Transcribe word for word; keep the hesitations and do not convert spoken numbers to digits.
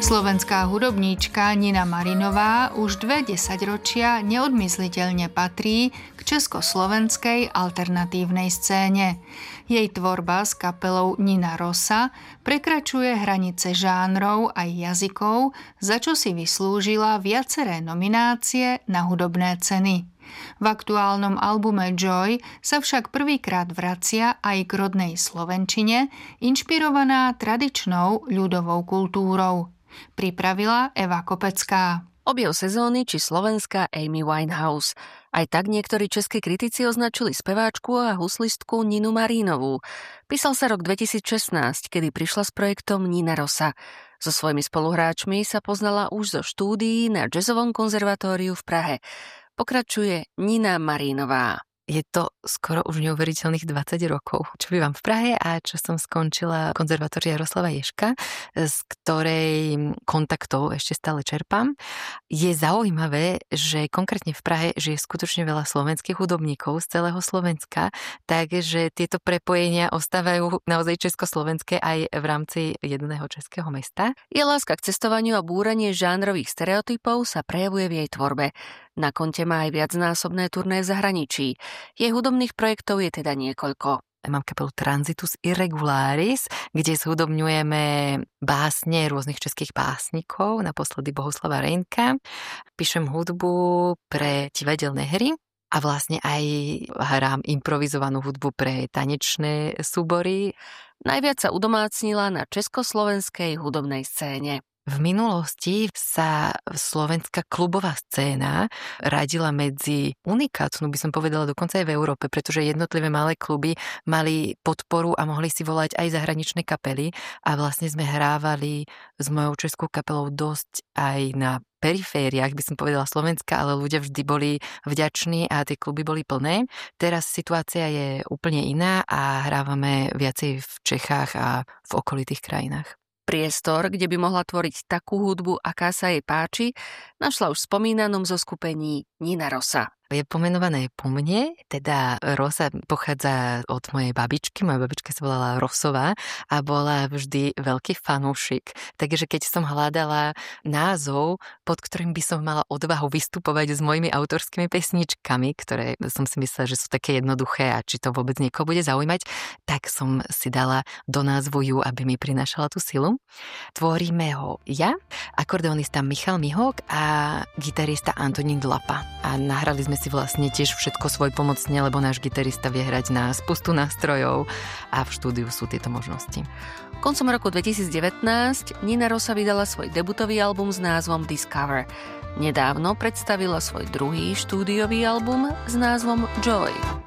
Slovenská hudobníčka Nina Marinová už dve desaťročia neodmysliteľne patrí k československej alternatívnej scéne. Jej tvorba s kapelou Nina Rosa prekračuje hranice žánrov aj jazykov, za čo si vyslúžila viaceré nominácie na hudobné ceny. V aktuálnom albume Joy sa však prvýkrát vracia aj k rodnej slovenčine, inšpirovaná tradičnou ľudovou kultúrou. Pripravila Eva Kopecká. Objav sezóny či slovenská Amy Winehouse. Aj tak niektorí českí kritici označili speváčku a huslistku Ninu Marinovú. Písal sa rok dvetisícšestnásť, kedy prišla s projektom Nina Rosa. So svojimi spoluhráčmi sa poznala už zo štúdií na Jazzovom konzervatóriu v Prahe. Pokračuje Nina Marinová. Je to skoro už neuveriteľných dvadsať rokov, čo bývam v Prahe a čo som skončila konzervatória Jaroslava Ježka, z ktorej kontaktov ešte stále čerpám. Je zaujímavé, že konkrétne v Prahe žije skutočne veľa slovenských hudobníkov z celého Slovenska, takže tieto prepojenia ostávajú naozaj československé aj v rámci jedného českého mesta. Je láska k cestovaniu a búranie žánrových stereotypov sa prejavuje v jej tvorbe. Na konte má aj viacnásobné turné v zahraničí. Jej hudobných projektov je teda niekoľko. Mám kapelu Transitus Irregularis, kde zhudobňujeme básne rôznych českých básnikov, naposledy Bohuslava Reynka. Píšem hudbu pre divadelné hry a vlastne aj hrám improvizovanú hudbu pre tanečné súbory. Najviac sa udomácnila na československej hudobnej scéne. V minulosti sa slovenská klubová scéna radila medzi unikátnu, by som povedala dokonca aj v Európe, pretože jednotlivé malé kluby mali podporu a mohli si volať aj zahraničné kapely a vlastne sme hrávali s mojou českou kapelou dosť aj na perifériách, by som povedala Slovenska, ale ľudia vždy boli vďační a tie kluby boli plné. Teraz situácia je úplne iná a hrávame viacej v Čechách a v okolitých krajinách. Priestor, kde by mohla tvoriť takú hudbu, aká sa jej páči, našla už v spomínanom zoskupení Nina Rosa. Je pomenované po mne, teda Rosa pochádza od mojej babičky, moja babička sa volala Rosová a bola vždy veľký fanúšik. Takže keď som hľadala názov, pod ktorým by som mala odvahu vystupovať s mojimi autorskými pesničkami, ktoré som si myslela, že sú také jednoduché a či to vôbec niekoho bude zaujímať, tak som si dala do názvu ju, aby mi prinášala tú silu. Tvoríme ho ja, akordeonista Michal Mihok a gitarista Antonín Dlapa. A nahrali sme si vlastne tiež všetko svojpomocne, lebo náš gitarista vie hrať na spustu nástrojov a v štúdiu sú tieto možnosti. Koncom roku dvetisícdevätnásť Nina Rosa vydala svoj debutový album s názvom Discover. Nedávno predstavila svoj druhý štúdiový album s názvom Joy.